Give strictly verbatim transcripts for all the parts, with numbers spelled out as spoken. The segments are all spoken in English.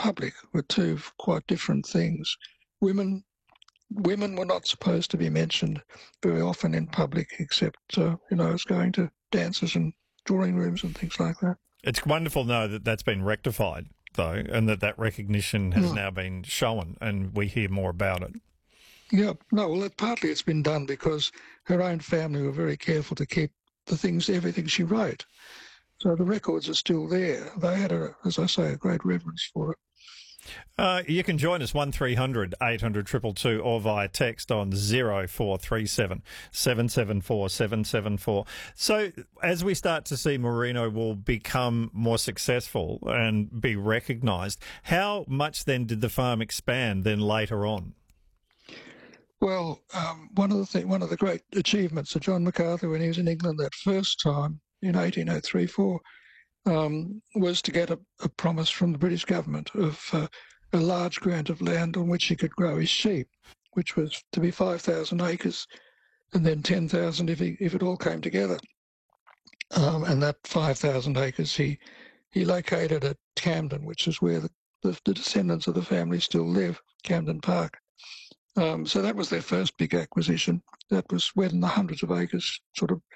public were two quite different things. Women women were not supposed to be mentioned very often in public, except, uh, you know, as going to dances and drawing rooms and things like that. It's wonderful to know that that's been rectified, though, and that that recognition has Mm. now been shown and we hear more about it. Yeah, no, well, it, partly it's been done because her own family were very careful to keep the things, everything she wrote. So the records are still there. They had, a, as I say, a great reverence for it. Uh, you can join us one three hundred eight hundred two two two or via text on zero four three seven seven seven four seven seven four. So as we start to see merino wool become more successful and be recognised, how much then did the farm expand then later on? Well, um, one of the th- one of the great achievements of John MacArthur when he was in England that first time in eighteen oh three four um, was to get a, a promise from the British government of uh, a large grant of land on which he could grow his sheep, which was to be five thousand acres, and then ten thousand if he, if it all came together. Um, and that five thousand acres he he located at Camden, which is where the, the, the descendants of the family still live, Camden Park. Um, so that was their first big acquisition. That was when the hundreds of acres sort of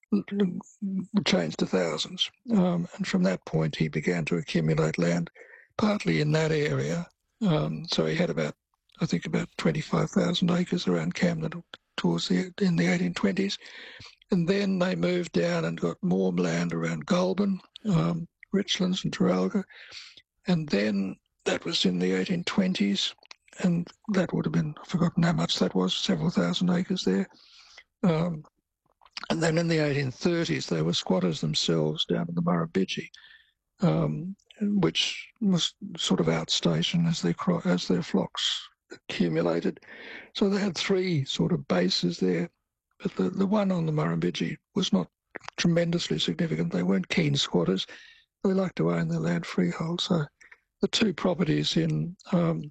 changed to thousands. Um, and from that point, he began to accumulate land, partly in that area. Um, so he had about, I think, about twenty-five thousand acres around Camden towards the in the eighteen twenties. And then they moved down and got more land around Goulburn, um, Richlands and Traralgon. And then that was in the eighteen twenties. And that would have been, I've forgotten how much that was, several thousand acres there. Um, and then in the eighteen thirties, they were squatters themselves down in the Murrumbidgee, um, which was sort of outstation as their, as their flocks accumulated. So they had three sort of bases there. But the, the one on the Murrumbidgee was not tremendously significant. They weren't keen squatters. They liked to own their land freehold. So the two properties in... Um,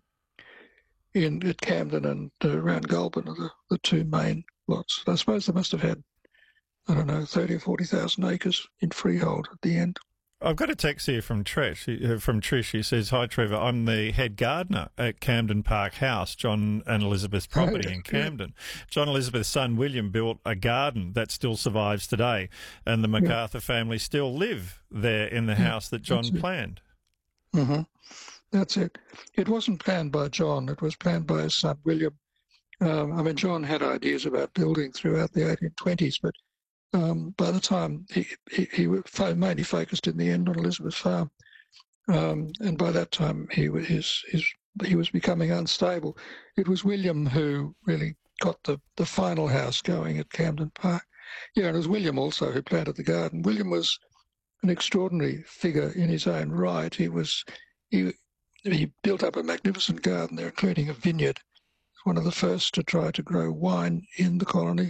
in at Camden and uh, around Goulburn are the, the two main lots. I suppose they must have had, I don't know, thirty or forty thousand acres in freehold at the end. I've got a text here from Trish. uh, From Trish, she says, "Hi Trevor, I'm the head gardener at Camden Park House, John and Elizabeth's property in Camden. Yeah. John and Elizabeth's son William built a garden that still survives today, and the MacArthur yeah. family still live there in the yeah, house that John planned." Mm-hmm. That's it. It wasn't planned by John. It was planned by his son, William. Um, I mean, John had ideas about building throughout the eighteen twenties, but um, by the time he, he, he mainly focused in the end on Elizabeth Farm. Um, and by that time, he, his, his, he was becoming unstable. It was William who really got the, the final house going at Camden Park. Yeah, and it was William also who planted the garden. William was an extraordinary figure in his own right. He was... He, He built up a magnificent garden there, including a vineyard. One of the first to try to grow wine in the colony.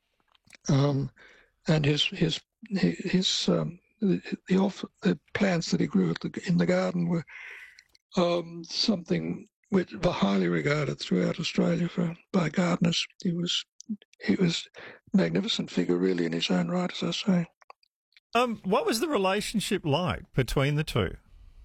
Um, and his his his um, the the, off, the plants that he grew at the, in the garden were um, something which were highly regarded throughout Australia for by gardeners. He was he was a magnificent figure, really, in his own right, as I say. Um, what was the relationship like between the two?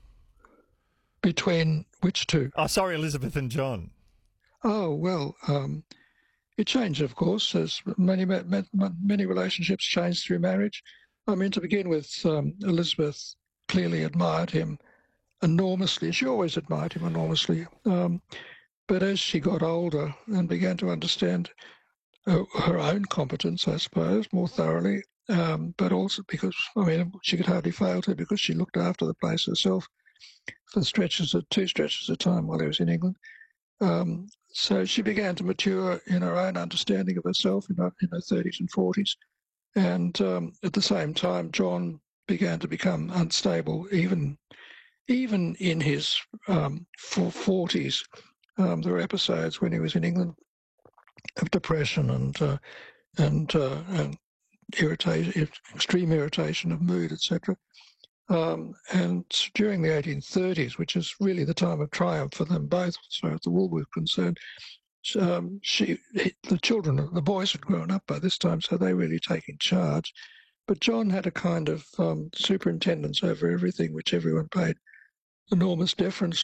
Between which two? Oh, sorry, Elizabeth and John. Oh, well, um, it changed, of course, as many many relationships change through marriage. I mean, to begin with, um, Elizabeth clearly admired him enormously. She always admired him enormously. Um, but as she got older and began to understand her, her own competence, I suppose, more thoroughly, um, but also because, I mean, she could hardly fail to because she looked after the place herself for stretches of two stretches of time while he was in England. Um, so she began to mature in her own understanding of herself in her, in her thirties and forties. And um, at the same time, John began to become unstable, even even in his um, forties. Um, there were episodes when he was in England of depression and uh, and uh, and irritation, extreme irritation of mood, et cetera. Um, and during the eighteen thirties, which is really the time of triumph for them both, as far as the wool was concerned, um, she, the children, the boys had grown up by this time, so they really taking charge. But John had a kind of um, superintendence over everything, which everyone paid enormous deference